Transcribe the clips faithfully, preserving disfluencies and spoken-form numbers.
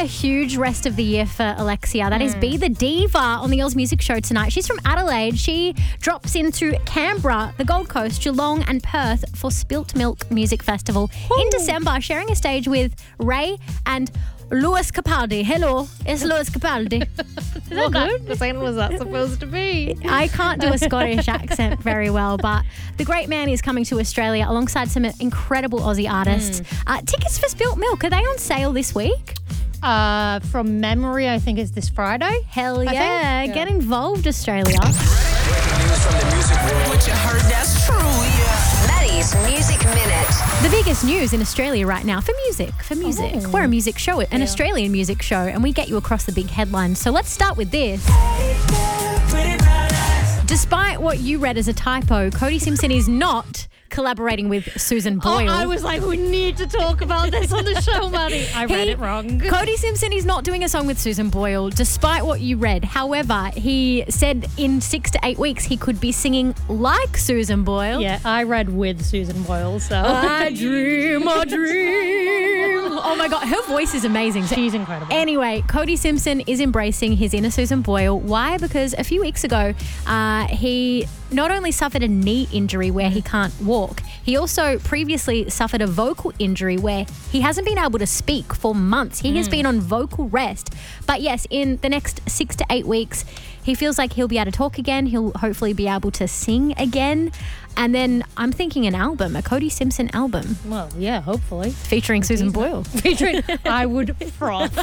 a huge rest of the year for Alexia. That mm. is Be the Diva on the Oz Music Show tonight. She's from Adelaide. She drops into Canberra, the Gold Coast, Geelong and Perth for Spilt Milk Music Festival Ooh. in December, sharing a stage with Ray and Lewis Capaldi. Hello, it's Lewis Capaldi. Is that good? What accent was that supposed to be? I can't do a Scottish accent very well, but the great man is coming to Australia alongside some incredible Aussie artists. Mm. Uh, tickets for Spilt Milk, are they on sale this week? Uh, from memory, I think it's this Friday. Hell yeah. yeah. Get involved, Australia. What you heard, that's true, yeah. Maddie's Music Minute. The biggest news in Australia right now for music, for music. Oh. We're a music show, an yeah. Australian music show, and we get you across the big headlines. So let's start with this. Despite what you read as a typo, Cody Simpson is not collaborating with Susan Boyle. Oh, I was like, we need to talk about this on the show, Maddie. I read he, it wrong. Cody Simpson is not doing a song with Susan Boyle, despite what you read. However, he said in six to eight weeks he could be singing like Susan Boyle. Yeah, I read with Susan Boyle, so. I dream a dream. Oh my God, her voice is amazing. She's incredible. Anyway, Cody Simpson is embracing his inner Susan Boyle. Why? Because a few weeks ago, uh, he not only suffered a knee injury where he can't walk, he also previously suffered a vocal injury where he hasn't been able to speak for months. He mm. has been on vocal rest. But yes, in the next six to eight weeks, he feels like he'll be able to talk again. He'll hopefully be able to sing again. And then I'm thinking an album, a Cody Simpson album. Well, yeah, hopefully. Featuring Susan Boyle. Featuring, I would froth.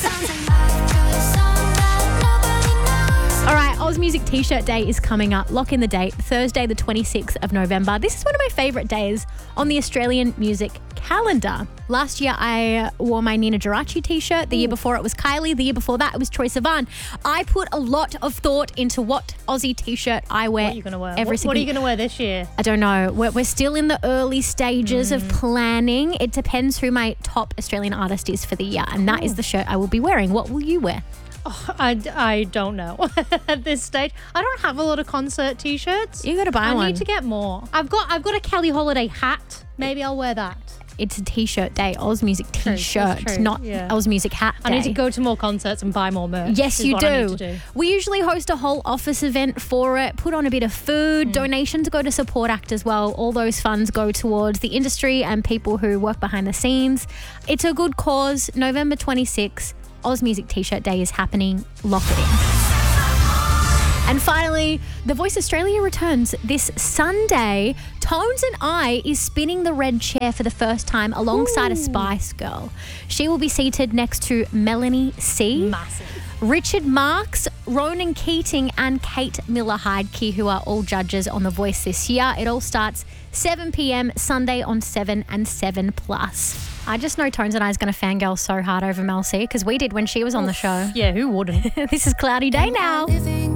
All right, Oz Music T-shirt Day is coming up. Lock in the date, Thursday the twenty-sixth of November. This is one of my favourite days on the Australian music calendar. Last year I wore my Nina Geraci T-shirt. The Ooh. year before it was Kylie. The year before that it was Troye Sivan. I put a lot of thought into what Aussie T-shirt I wear. What are you going to wear? Every what, single what are you going to wear this year? I don't know. We're, we're still in the early stages mm. of planning. It depends who my top Australian artist is for the year, and that Ooh. is the shirt I will be wearing. What will you wear? Oh, I, I don't know at this stage. I don't have a lot of concert T-shirts. You got to buy I one. I need to get more. I've got I've got a Kelly Holiday hat. Maybe I'll wear that. It's a T-shirt day, Oz Music T-shirt, true, not yeah. Oz Music hat day. I need to go to more concerts and buy more merch. Yes, you what do. I need to do. We usually host a whole office event for it, put on a bit of food. Mm. Donations go to support act as well. All those funds go towards the industry and people who work behind the scenes. It's a good cause. November twenty-sixth, Oz Music T-shirt Day is happening. Lock it in. And finally, The Voice Australia returns this Sunday. Tones and I is spinning the red chair for the first time alongside Ooh. a Spice Girl. She will be seated next to Melanie C. Massive. Richard Marks, Ronan Keating and Kate Miller-Heidke, who are all judges on The Voice this year. It all starts seven p.m. Sunday on seven and seven plus. I just know Tones and I is going to fangirl so hard over Mel C because we did when she was on the show. Yeah, who wouldn't? This is Cloudy Day now.